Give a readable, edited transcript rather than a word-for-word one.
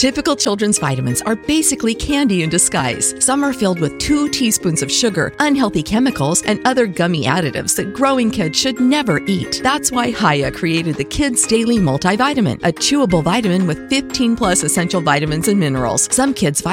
Typical children's vitamins are basically candy in disguise. Some are filled with 2 teaspoons of sugar, unhealthy chemicals, and other gummy additives that growing kids should never eat. That's why Hiya created the Kids Daily Multivitamin, a chewable vitamin with 15 plus essential vitamins and minerals. Some kids'